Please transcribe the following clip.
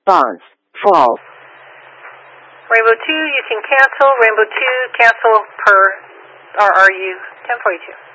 Response, false. Rainbow 2, you can cancel. Rainbow 2, cancel per RRU 1042.